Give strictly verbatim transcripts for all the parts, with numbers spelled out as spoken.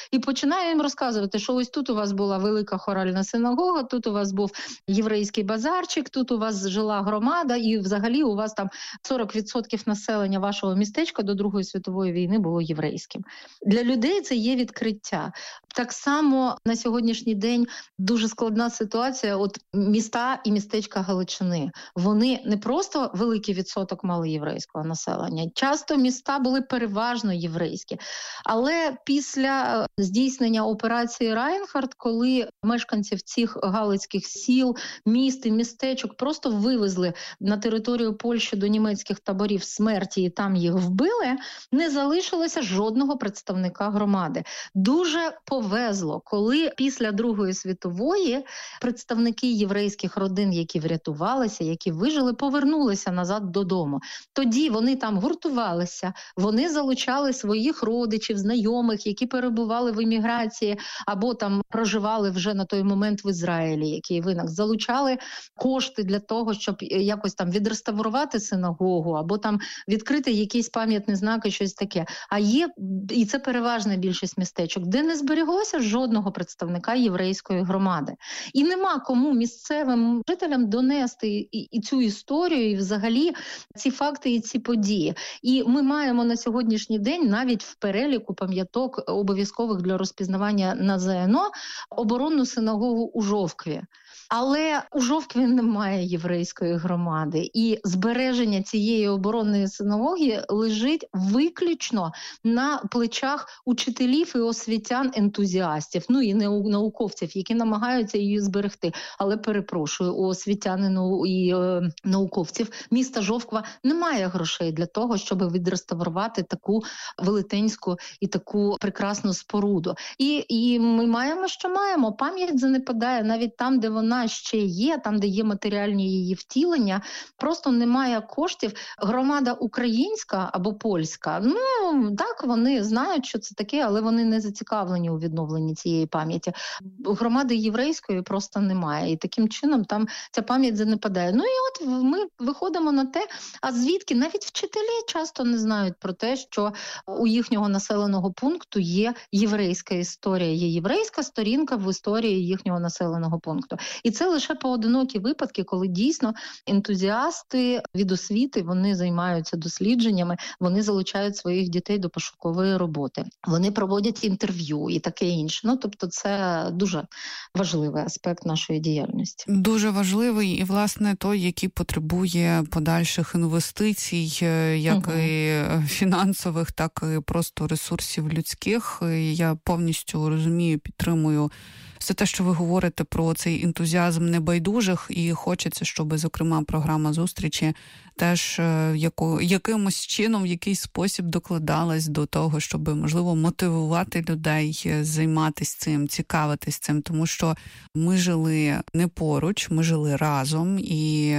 і починає їм розказувати, що ось тут у вас була велика хоральна синагога, тут у вас був єврейський базарчик, тут у вас жила громада, і взагалі у вас там сорок відсотків населення вашого містечка до Другої світової війни було єврейським. Для людей це є відкриття. Так само на сьогоднішній день дуже складна ситуація. От міста і містечка Галичини, вони не просто великий відсоток мали єврейського населення. Часто міста були переважно єврейські. Але після здійснення операції Райнхард, коли мешканців цих галицьких сіл, міст і містечок просто вивезли на територію Польщі до німецьких таборів смерті і там їх вбили, не залишилося жодного представника громади. Дуже повезло, коли після Другої світової представники єврейських родин, які врятувалися, які вижили, повернулися назад додому. Тоді вони там гуртувалися, вони залучали своїх родичів, знайомих, які перебували в еміграції або там проживали вже на той момент в Ізраїлі, який виник, залучали кошти для того, щоб якось там відреставрувати синагогу або там відкрити якісь пам'ятні знаки, щось таке. А є, і це переважна більшість містечок, де не зберіглося жодного представника єврейської громади. І нема кому місцевим жителям донести і, і цю історію, і взагалі ці факти і ці події. І ми маємо на сьогоднішній день навіть в переліку пам'яток обов'язкових для розпізнавання на ЗНО оборонну синагогу у Жовкві. Але у Жовкві немає єврейської громади, і збереження цієї оборонної синагоги лежить виключно на плечах учителів і освітян-ентузіастів, ну і науковців, які намагаються її зберегти. Але, перепрошую, у освітянину і е, науковців міста Жовква немає грошей для того, щоб відреставрувати таку велетенську і таку прекрасну споруду. І, і ми маємо, що маємо. Пам'ять занепадає навіть там, де вона ще є, там, де є матеріальні її втілення, просто немає коштів. Громада українська або польська, ну, так, вони знають, що це таке, але вони не зацікавлені у відновленні цієї пам'яті. Громади єврейської просто немає, і таким чином там ця пам'ять занепадає. Ну і от ми виходимо на те, а звідки навіть вчителі часто не знають про те, що у їхнього населеного пункту є єврейська історія, є єврейська сторінка в історії їхнього населеного пункту. І це лише поодинокі випадки, коли дійсно ентузіасти від освіти, вони займаються дослідженнями, вони залучають своїх дітей до пошукової роботи. Вони проводять інтерв'ю і таке інше. Ну, тобто це дуже важливий аспект нашої діяльності. Дуже важливий і, власне, той, який потребує подальших інвестицій, як угу. і фінансових, так і просто ресурсів людських. Я повністю розумію, підтримую все те, що ви говорите про цей ентузіазм небайдужих, і хочеться, щоб, зокрема, програма зустрічі теж яко, якимось чином, в якийсь спосіб докладалась до того, щоб, можливо, мотивувати людей займатися цим, цікавитись цим, тому що ми жили не поруч, ми жили разом, і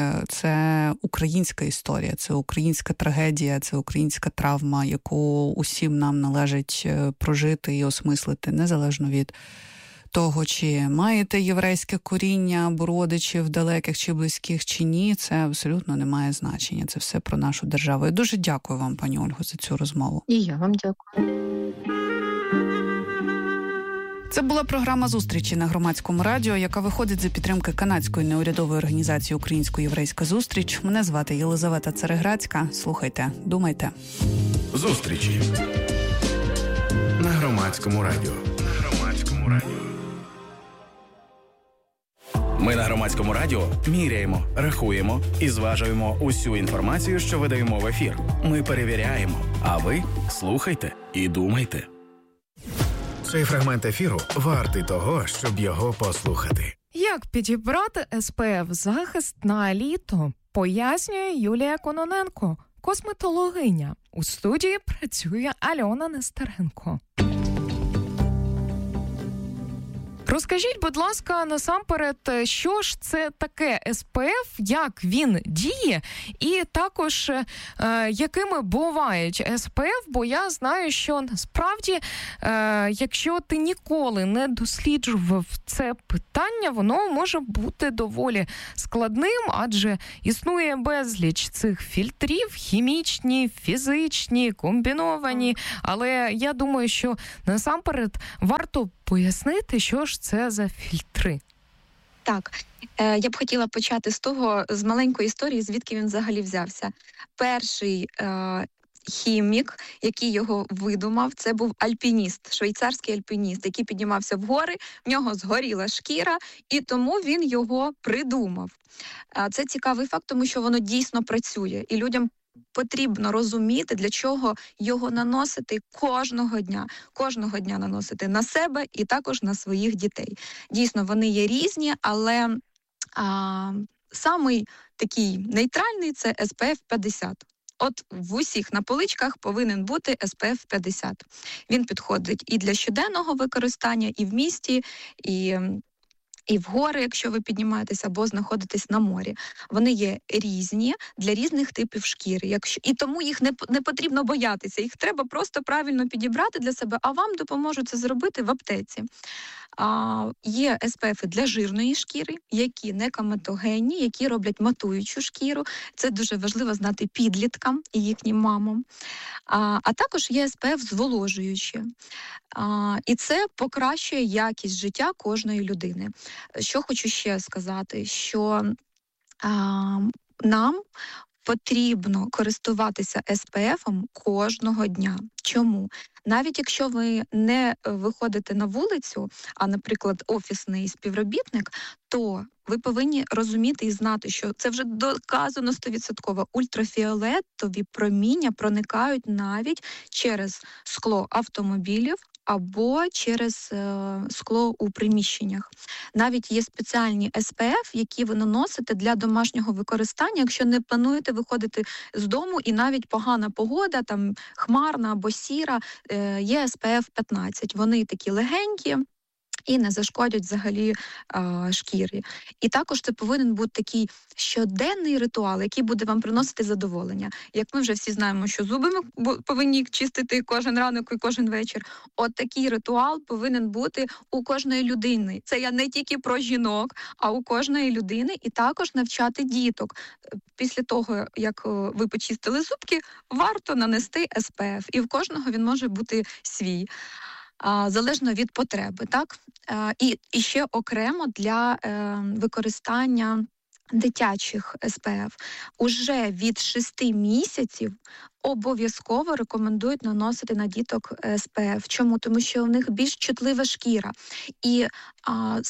це українська історія, це українська трагедія, це українська травма, яку усім нам належить прожити і осмислити, незалежно від того, чи маєте єврейське коріння або родичів далеких чи близьких, чи ні, це абсолютно не має значення. Це все про нашу державу. Я дуже дякую вам, пані Ольго, за цю розмову. І я вам дякую. Це була програма «Зустрічі» на Громадському радіо, яка виходить за підтримки канадської неурядової організації «Українсько-єврейська зустріч». Мене звати Єлизавета Цереграцька. Слухайте, думайте. «Зустрічі» на Громадському радіо. На Громадському радіо. Ми на Громадському радіо міряємо, рахуємо і зважуємо усю інформацію, що видаємо в ефір. Ми перевіряємо, а ви слухайте і думайте. Цей фрагмент ефіру вартий того, щоб його послухати. Як підібрати ес пе еф-захист на літо, пояснює Юлія Кононенко, косметологиня. У студії працює Альона Нестеренко. Розкажіть, будь ласка, насамперед, що ж це таке ес пе еф, як він діє, і також е, якими бувають ес пе еф, бо я знаю, що насправді, е, якщо ти ніколи не досліджував це питання, воно може бути доволі складним, адже існує безліч цих фільтрів, хімічні, фізичні, комбіновані, але я думаю, що насамперед варто пояснити, що ж це за фільтри. Так, е, я б хотіла почати з того, з маленької історії, звідки він взагалі взявся. Перший е, хімік, який його видумав, це був альпініст, швейцарський альпініст, який піднімався в гори, в нього згоріла шкіра, і тому він його придумав. Е, це цікавий факт, тому що воно дійсно працює, і людям потрібно розуміти, для чого його наносити кожного дня. Кожного дня наносити на себе і також на своїх дітей. Дійсно, вони є різні, але а, самий такий нейтральний – це ес пе еф п'ятдесят. От в усіх на поличках повинен бути ес пе еф п'ятдесят. Він підходить і для щоденного використання, і в місті, і... і в гори, якщо ви піднімаєтесь або знаходитесь на морі. Вони є різні для різних типів шкіри. Якщо... І тому їх не, не потрібно боятися. Їх треба просто правильно підібрати для себе, а вам допоможуть це зробити в аптеці. А, є ес пе ефи для жирної шкіри, які не коматогенні, які роблять матуючу шкіру. Це дуже важливо знати підліткам і їхнім мамам. А, а також є ес пе еф зволожуючі. А, і це покращує якість життя кожної людини. Що хочу ще сказати, що а, нам потрібно користуватися ес пе ефом кожного дня. Чому? Навіть якщо ви не виходите на вулицю, а, наприклад, офісний співробітник, то ви повинні розуміти і знати, що це вже доказано сто відсотків. Ультрафіолетові проміння проникають навіть через скло автомобілів або через е, скло у приміщеннях. Навіть є спеціальні ес пе еф, які ви наносите для домашнього використання, якщо не плануєте виходити з дому і навіть погана погода, там хмарна або сіра, е, є ес пе еф п'ятнадцять. Вони такі легенькі і не зашкодять взагалі а, шкірі. І також це повинен бути такий щоденний ритуал, який буде вам приносити задоволення. Як ми вже всі знаємо, що зуби ми повинні чистити кожен ранок і кожен вечір. От такий ритуал повинен бути у кожної людини. Це я не тільки про жінок, а у кожної людини. І також навчати діток. Після того, як ви почистили зубки, варто нанести ес пе еф. І в кожного він може бути свій. Залежно від потреби, так? І, і ще окремо для е, використання дитячих ес пе еф. Уже від шести місяців обов'язково рекомендують наносити на діток ес пе еф. Чому? Тому що у них більш чутлива шкіра. І а,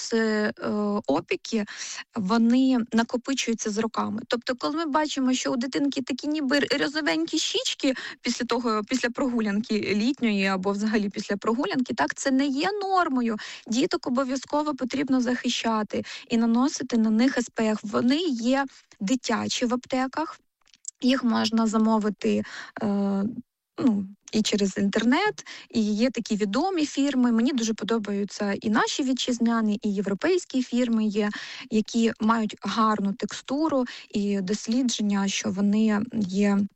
сонцеопіки, вони накопичуються з роками. Тобто, коли ми бачимо, що у дитинки такі ніби розовенькі щічки після того, після прогулянки літньої або взагалі після прогулянки, так, це не є нормою. Діток обов'язково потрібно захищати і наносити на них ес пе еф. Вони є дитячі в аптеках. Їх можна замовити е, ну, і через інтернет, і є такі відомі фірми. Мені дуже подобаються і наші вітчизняні, і європейські фірми є, які мають гарну текстуру і дослідження, що вони є е,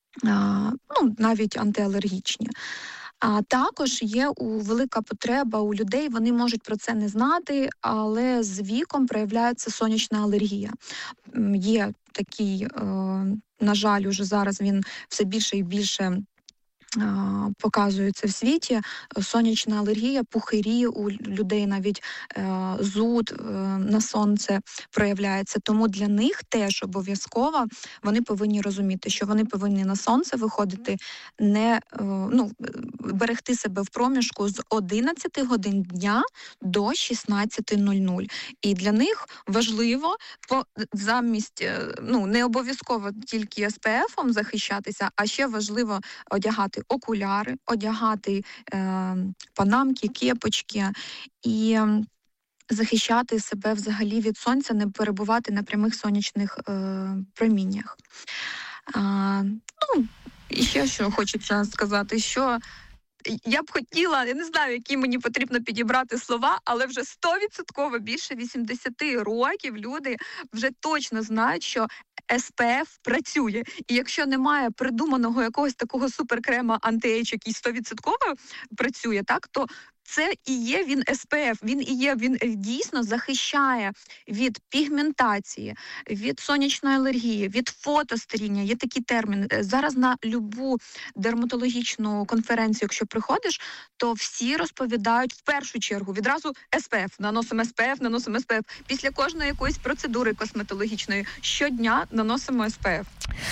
ну, навіть антиалергічні. А також є у велика потреба у людей, вони можуть про це не знати, але з віком проявляється сонячна алергія. Є такий, е, на жаль, уже зараз він все більше і більше показується в світі, сонячна алергія, пухирі у людей, навіть е, зуд е, на сонце проявляється. Тому для них теж обов'язково вони повинні розуміти, що вони повинні на сонце виходити, не, е, ну, берегти себе в проміжку з одинадцяти годин дня до шістнадцяти нуль-нуль. І для них важливо по, замість, ну, не обов'язково тільки ес пе ефом захищатися, а ще важливо одягати окуляри, одягати е, панамки, кепочки і захищати себе взагалі від сонця, не перебувати на прямих сонячних е, проміннях. Е, ну, і ще що хочеться сказати, що я б хотіла, я не знаю, які мені потрібно підібрати слова, але вже сто відсотків більше вісімдесят років люди вже точно знають, що ес пе еф працює. І якщо немає придуманого якогось такого суперкрема анти-ейдж, який сто відсотків працює, так, то це і є він ес пе еф, він і є, він дійсно захищає від пігментації, від сонячної алергії, від фотостаріння. Є такий термін. Зараз на любу дерматологічну конференцію, якщо приходиш, то всі розповідають в першу чергу відразу ес пе еф, наносимо ес пе еф, наносимо ес пе еф. Після кожної якоїсь процедури косметологічної щодня наносимо ес пе еф.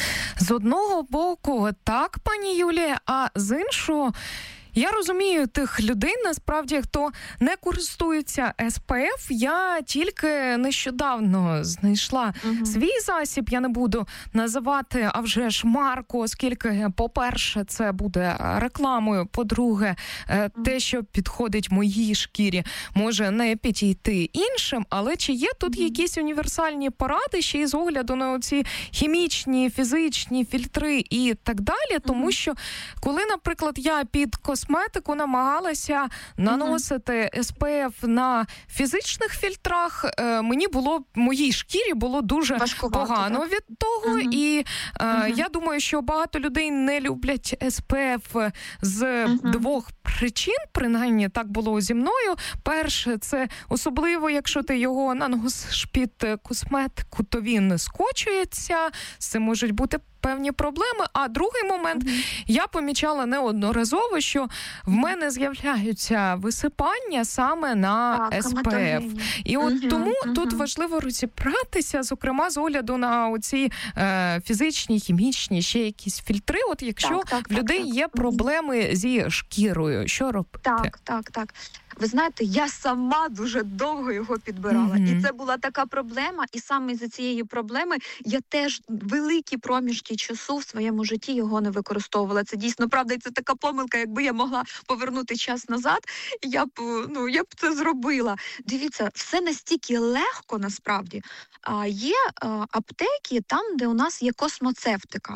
З одного боку, так, пані Юлія, а з іншого, я розумію тих людей, насправді, хто не користується ес пе еф. Я тільки нещодавно знайшла uh-huh. свій засіб. Я не буду називати, а вже ж марку, оскільки, по-перше, це буде рекламою, по-друге, uh-huh. те, що підходить моїй шкірі, може не підійти іншим, але чи є тут uh-huh. якісь універсальні поради ще й з огляду на оці хімічні, фізичні фільтри і так далі? Тому uh-huh. що, коли, наприклад, я під косметику намагалася наносити mm-hmm. ес пе еф на фізичних фільтрах, е, мені було, моїй шкірі було дуже Важкувато, погано так? від того. Mm-hmm. І е, mm-hmm. я думаю, що багато людей не люблять ес пе еф з mm-hmm. двох причин, принаймні так було зі мною. Перше, це особливо, якщо ти його наносиш під косметику, то він скочується, з цим можуть бути певні проблеми. А другий момент, mm-hmm. я помічала неодноразово, що в мене з'являються висипання саме на так, ес пе еф. І от mm-hmm. тому mm-hmm. тут важливо розібратися, зокрема, з огляду на оці е, фізичні, хімічні, ще якісь фільтри. От якщо так, так, в людей так, є так. проблеми зі шкірою, що робити? Так, так, так. Ви знаєте, я сама дуже довго його підбирала. Mm-hmm. І це була така проблема, і саме за цієї проблеми я теж великі проміжки часу в своєму житті його не використовувала. Це дійсно правда, і це така помилка, якби я могла повернути час назад, я б, ну, я б це зробила. Дивіться, все настільки легко насправді. А, є а, аптеки там, де у нас є космоцевтика.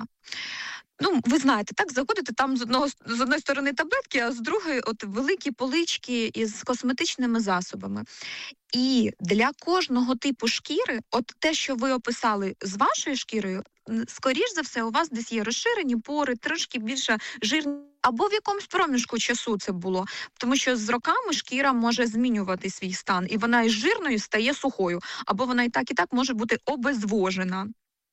Ну, ви знаєте, так, заходите, там з одного з одної сторони таблетки, а з другої от великі полички із косметичними засобами. І для кожного типу шкіри, от те, що ви описали з вашою шкірою, скоріш за все, у вас десь є розширені пори, трошки більше жирні, або в якомусь проміжку часу це було. Тому що з роками шкіра може змінювати свій стан, і вона із жирною стає сухою, або вона і так, і так може бути обезвожена.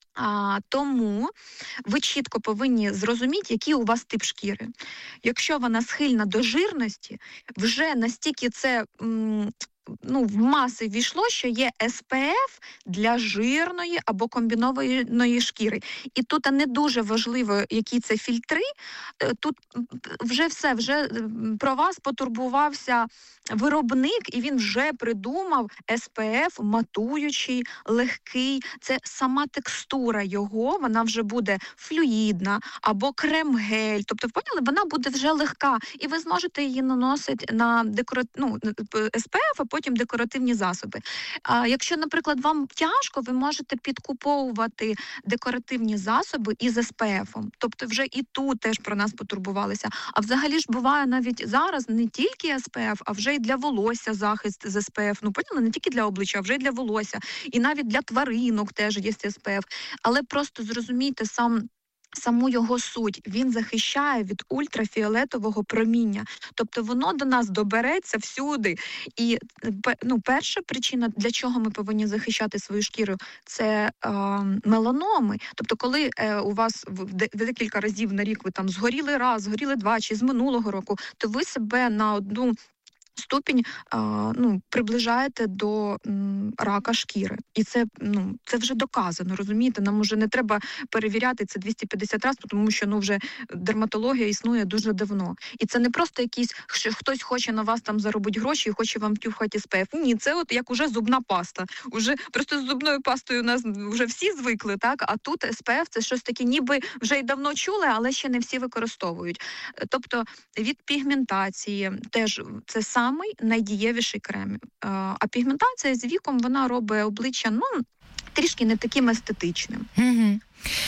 А, тому ви чітко повинні зрозуміти, який у вас тип шкіри. Якщо вона схильна до жирності, вже настільки це м, ну, в маси війшло, що є ес пе еф для жирної або комбінованої шкіри. І тут не дуже важливо, які це фільтри. Тут вже все, вже про вас потурбувався виробник, і він вже придумав ес пе еф матуючий, легкий. Це сама текстура його, вона вже буде флюїдна або крем-гель. Тобто, поняли, вона буде вже легка. І ви зможете її наносити на декора... ну, ес пе еф, а потім декоративні засоби. А якщо, наприклад, вам тяжко, ви можете підкуповувати декоративні засоби із ес пе ефом. Тобто вже і тут теж про нас потурбувалися. А взагалі ж буває навіть зараз не тільки ес пе еф, а вже й для волосся захист з ес пе еф. Ну, поняли, не тільки для обличчя, а вже й для волосся. І навіть для тваринок теж є ес пе еф. Але просто зрозумійте сам саму його суть. Він захищає від ультрафіолетового проміння. Тобто воно до нас добереться всюди. І ну, перша причина, для чого ми повинні захищати свою шкіру, це е, меланоми. Тобто коли е, у вас декілька разів на рік ви там згоріли раз, згоріли два, чи з минулого року, то ви себе на одну ступінь а, ну, приближаєте до м, рака шкіри. І це, ну, це вже доказано, розумієте? Нам вже не треба перевіряти це двісті п'ятдесят разів, тому що ну, вже дерматологія існує дуже давно. І це не просто якийсь, що хтось хоче на вас там заробити гроші і хоче вам тюхати ес пе еф. Ні, це от як уже зубна паста. Уже просто з зубною пастою у нас вже всі звикли, так? А тут ес пе еф це щось таке, ніби вже й давно чули, але ще не всі використовують. Тобто від пігментації теж це сам самий найдієвіший крем. А пігментація з віком, вона робить обличчя, ну, трішки не таким естетичним. Угу.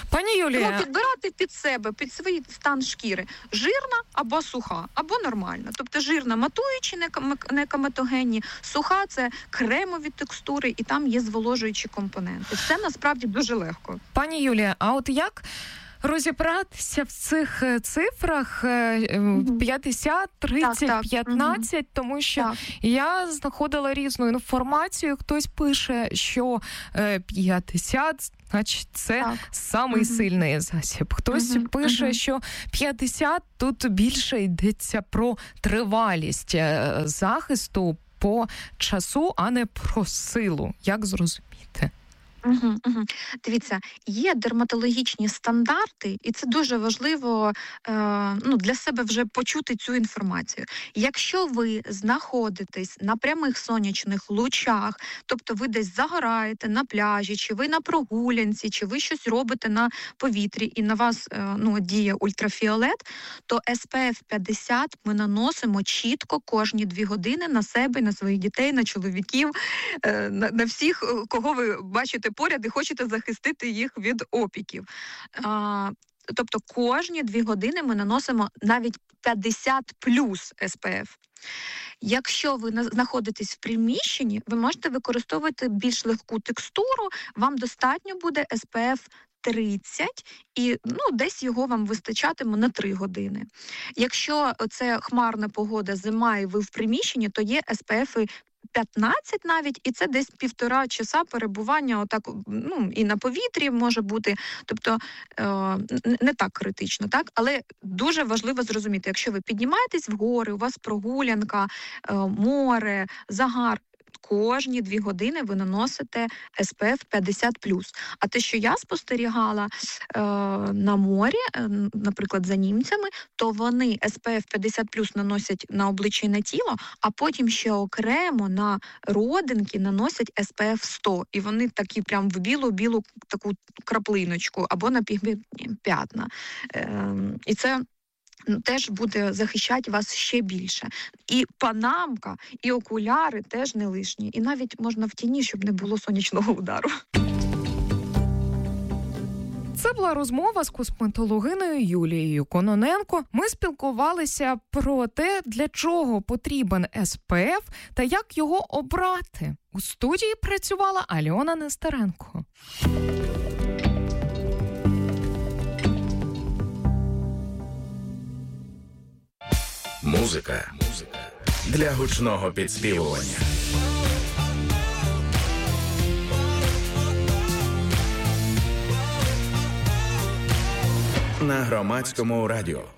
Пані Юлія, тому підбирати під себе, під свій стан шкіри, жирна або суха, або нормальна. Тобто жирна матуючі, не коматогенні, суха – це кремові текстури, і там є зволожуючі компоненти. Це насправді дуже легко. Пані Юлія, а от як розібратися в цих цифрах п'ятдесят, тридцять, п'ятнадцять, тому що так. Я знаходила різну інформацію, хтось пише, що п'ятдесят, значить, це так. самий uh-huh. сильний засіб. Хтось uh-huh. пише, uh-huh. що п'ятдесят, тут більше йдеться про тривалість захисту по часу, а не про силу. Як зрозуміти? Угу, угу. Дивіться, є дерматологічні стандарти, і це дуже важливо е, ну, для себе вже почути цю інформацію. Якщо ви знаходитесь на прямих сонячних лучах, тобто ви десь загораєте на пляжі, чи ви на прогулянці, чи ви щось робите на повітрі, і на вас е, ну, діє ультрафіолет, то ес пе еф п'ятдесят ми наносимо чітко кожні дві години на себе, на своїх дітей, на чоловіків, е, на, на всіх, кого ви бачите поряд і хочете захистити їх від опіків. А, тобто кожні дві години ми наносимо навіть п'ятдесят плюс ес пе еф. Якщо ви знаходитесь в приміщенні, ви можете використовувати більш легку текстуру, вам достатньо буде ес пе еф тридцять, і ну, десь його вам вистачатиме на три години. Якщо це хмарна погода, зима і ви в приміщенні, то є ес пе ефи п'ятнадцять навіть, і це десь півтора часа перебування отак, ну, і на повітрі може бути, тобто е, не так критично, так? Але дуже важливо зрозуміти, якщо ви піднімаєтесь в гори, у вас прогулянка, е, море, загар, кожні дві години ви наносите ес пе еф п'ятдесят плюс. А те, що я спостерігала е, на морі, е, наприклад, за німцями, то вони ес пе еф п'ятдесят плюс наносять на обличчя і на тіло, а потім ще окремо на родинки наносять ес пе еф сто. І вони такі прям в білу-білу таку краплиночку або на пігментні п'ятна. Е, і це теж буде захищати вас ще більше. І панамка, і окуляри теж не лишні. І навіть можна в тіні, щоб не було сонячного удару. Це була розмова з косметологиною Юлією Кононенко. Ми спілкувалися про те, для чого потрібен ес пе еф та як його обрати. У студії працювала Альона Нестеренко. Музика. Музика для гучного підспівування. На Громадському радіо.